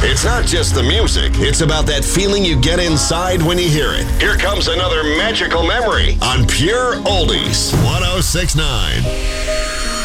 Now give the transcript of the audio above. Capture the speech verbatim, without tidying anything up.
It's not just the music, it's about that feeling you get inside when you hear it. Here comes another magical memory on Pure Oldies. one oh six point nine.